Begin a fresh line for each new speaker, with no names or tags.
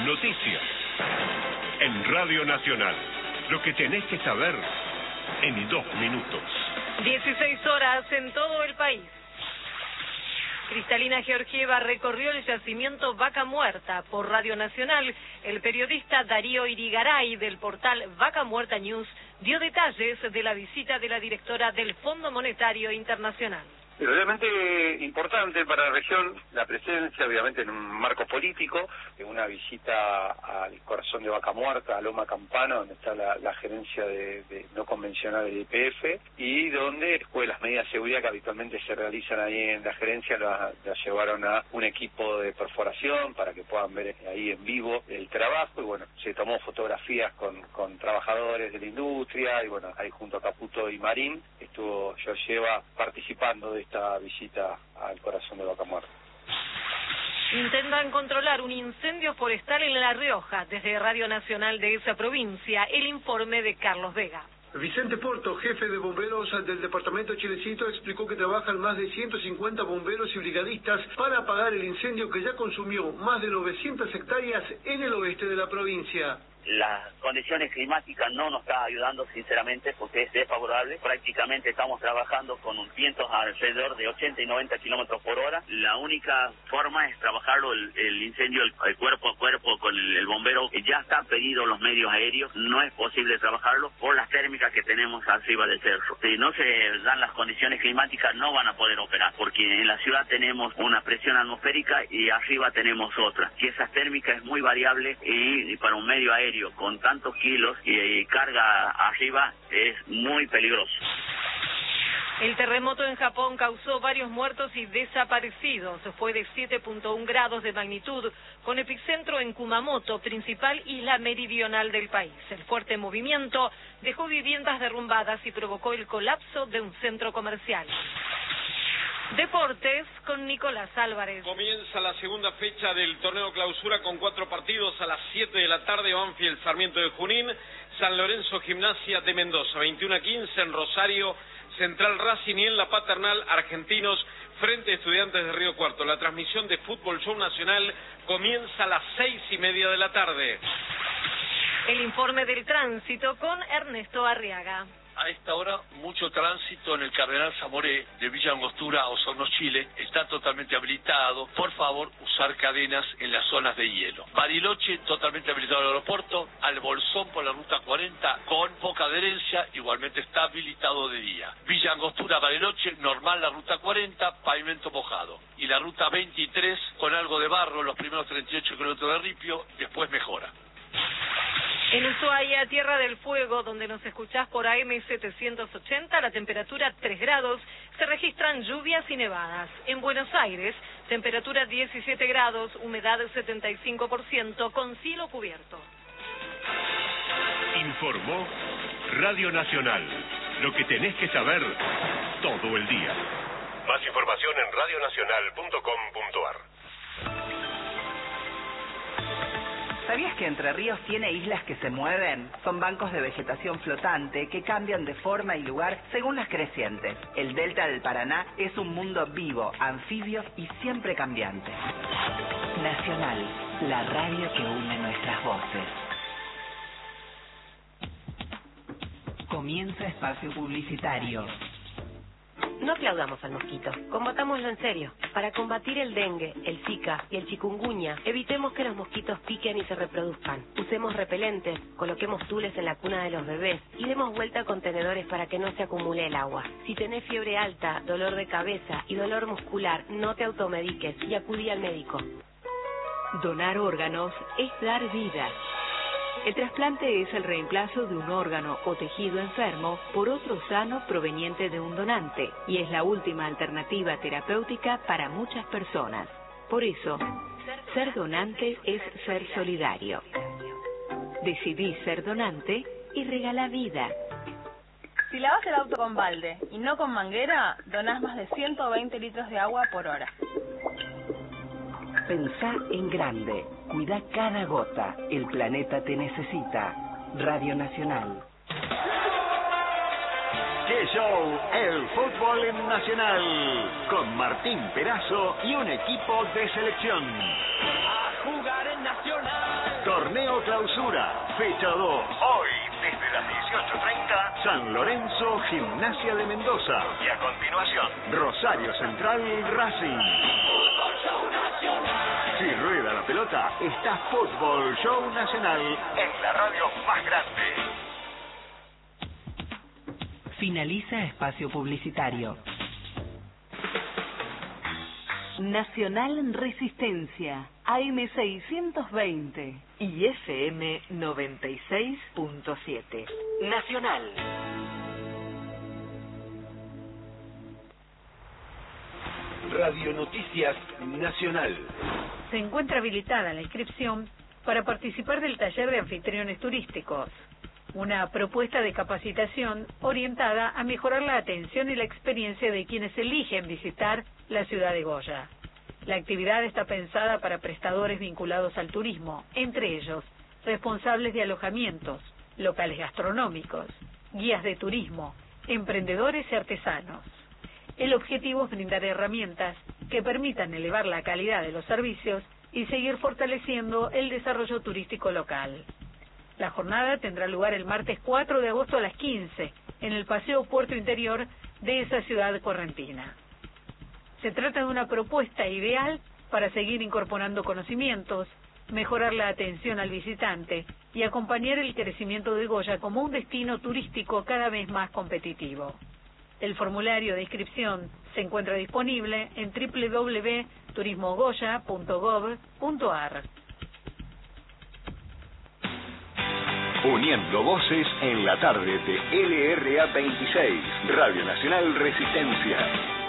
Noticias. En Radio Nacional. Lo que tenés que saber en 2 minutos.
16 horas en todo el país. Cristalina Georgieva recorrió el yacimiento Vaca Muerta. Por Radio Nacional, el periodista Darío Irigaray del portal Vaca Muerta News dio detalles de la visita de la directora del Fondo Monetario Internacional.
Realmente importante para la región la presencia, obviamente en un marco político, de una visita al corazón de Vaca Muerta, a Loma Campana, donde está la gerencia de no convencional del YPF, y donde después las medidas de seguridad que habitualmente se realizan ahí en la gerencia las llevaron a un equipo de perforación para que puedan ver ahí en vivo el trabajo, y bueno, se tomó fotografías con trabajadores de la industria, y bueno, ahí junto a Caputo y Marín estuvo Georgieva participando de esta visita al corazón de Vaca Muerta.
Intentan controlar un incendio forestal en La Rioja. Desde Radio Nacional de esa provincia, el informe de Carlos Vega.
Vicente Porto, jefe de bomberos del departamento Chilecito, explicó que trabajan más de 150 bomberos y brigadistas para apagar el incendio que ya consumió más de 900 hectáreas en el oeste de la provincia.
Las condiciones climáticas no nos están ayudando sinceramente porque es desfavorable. Prácticamente estamos trabajando con vientos alrededor de 80 y 90 kilómetros por hora. La única forma es trabajarlo el incendio el cuerpo a cuerpo con el bombero. Ya están pedidos los medios aéreos, no es posible trabajarlo por las térmicas que tenemos arriba del cerro. Si no se dan las condiciones climáticas no van a poder operar porque en la ciudad tenemos una presión atmosférica y arriba tenemos otra. Si esa térmica es muy variable y para un medio aéreo con tantos kilos y carga arriba es muy peligroso.
El terremoto en Japón causó varios muertos y desaparecidos. Fue de 7.1 grados de magnitud, con epicentro en Kumamoto, principal isla meridional del país. El fuerte movimiento dejó viviendas derrumbadas y provocó el colapso de un centro comercial. Deportes con Nicolás Álvarez.
Comienza la segunda fecha del torneo clausura con 4 partidos a las 7 de la tarde. Banfield, Sarmiento de Junín, San Lorenzo, Gimnasia de Mendoza. 21:15 en Rosario, Central Racing, y en la Paternal, Argentinos frente a Estudiantes de Río Cuarto. La transmisión de Fútbol Show Nacional comienza a las 6:30 de la tarde.
El informe del tránsito con Ernesto Arriaga.
A esta hora, mucho tránsito en el Cardenal Zamoré de Villa Angostura a Osorno, Chile. Está totalmente habilitado. Por favor, usar cadenas en las zonas de hielo. Bariloche, totalmente habilitado el aeropuerto. Al Bolsón por la ruta 40, con poca adherencia, igualmente está habilitado de día. Villa Angostura, Bariloche, normal la ruta 40, pavimento mojado. Y la ruta 23, con algo de barro, los primeros 38 kilómetros de ripio, después mejora.
En Ushuaia, Tierra del Fuego, donde nos escuchás por AM 780, la temperatura 3 grados, se registran lluvias y nevadas. En Buenos Aires, temperatura 17 grados, humedad 75%, con cielo cubierto.
Informó Radio Nacional. Lo que tenés que saber todo el día. Más información en radionacional.com.ar.
¿Sabías que Entre Ríos tiene islas que se mueven? Son bancos de vegetación flotante que cambian de forma y lugar según las crecientes. El delta del Paraná es un mundo vivo, anfibio y siempre cambiante. Nacional, la radio que une nuestras voces. Comienza espacio publicitario.
No aplaudamos al mosquito, combatámoslo en serio. Para combatir el dengue, el zika y el chikungunya, evitemos que los mosquitos piquen y se reproduzcan. Usemos repelentes, coloquemos tules en la cuna de los bebés y demos vuelta a contenedores para que no se acumule el agua. Si tenés fiebre alta, dolor de cabeza y dolor muscular, no te automediques y acudí al médico.
Donar órganos es dar vida. El trasplante es el reemplazo de un órgano o tejido enfermo por otro sano proveniente de un donante y es la última alternativa terapéutica para muchas personas. Por eso, ser donante es ser solidario. Decidí ser donante y regala vida.
Si lavas el auto con balde y no con manguera, donás más de 120 litros de agua por hora.
Pensá en grande. Cuida cada gota. El planeta te necesita. Radio Nacional.
¡Qué show! El fútbol en Nacional. Con Martín Perazo y un equipo de selección.
A jugar en Nacional.
Torneo Clausura, fecha 2. Hoy, desde las 18:30, San Lorenzo, Gimnasia de Mendoza. Y a continuación, Rosario Central, Racing. Si rueda la pelota, está Fútbol Show Nacional en la radio más grande.
Finaliza espacio publicitario. Nacional Resistencia, AM 620 y FM 96.7. Nacional.
Radio Noticias Nacional.
Se encuentra habilitada la inscripción para participar del taller de anfitriones turísticos, una propuesta de capacitación orientada a mejorar la atención y la experiencia de quienes eligen visitar la ciudad de Goya. La actividad está pensada para prestadores vinculados al turismo, entre ellos responsables de alojamientos, locales gastronómicos, guías de turismo, emprendedores y artesanos. El objetivo es brindar herramientas que permitan elevar la calidad de los servicios y seguir fortaleciendo el desarrollo turístico local. La jornada tendrá lugar el martes 4 de agosto a las 15 en el Paseo Puerto Interior de esa ciudad correntina. Se trata de una propuesta ideal para seguir incorporando conocimientos, mejorar la atención al visitante y acompañar el crecimiento de Goya como un destino turístico cada vez más competitivo. El formulario de inscripción se encuentra disponible en www.turismogoya.gov.ar.
Uniendo voces en la tarde de LRA 26, Radio Nacional Resistencia.